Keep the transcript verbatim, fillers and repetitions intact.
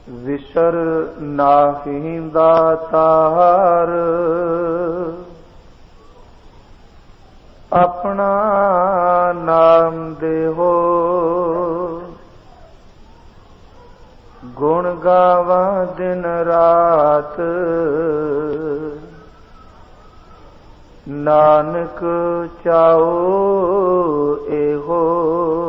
ਵਿਸਰ ਨਾਹੀ ਦਾਤਾਰ, ਆਪਣਾ ਨਾਮ ਦੇਹੋ ਗੁਣ ਗਾਵਾਂ ਦਿਨ ਰਾਤ। ਨਾਨਕ ਚਾਓ ਇਹੋ